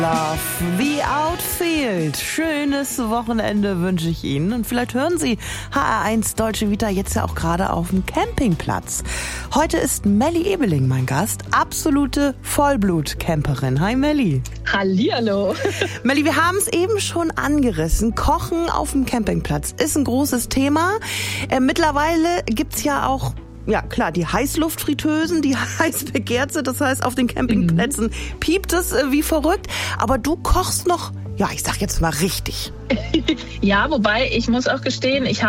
Love the Outfield. Schönes Wochenende wünsche ich Ihnen. Und vielleicht hören Sie HR1 Deutsche Vita jetzt ja auch gerade auf dem Campingplatz. Heute ist Melli Ebeling mein Gast. Absolute Vollblut-Camperin. Hi Melli. Hallihallo. Melli, wir haben es eben schon angerissen. Kochen auf dem Campingplatz ist ein großes Thema. Mittlerweile gibt's ja auch, ja klar, die Heißluftfritteusen, die heiß begehrt sind. Das heißt, auf den Campingplätzen piept es wie verrückt. Aber du kochst noch, ja, ich sag jetzt mal richtig. Ja, wobei ich muss auch gestehen, ich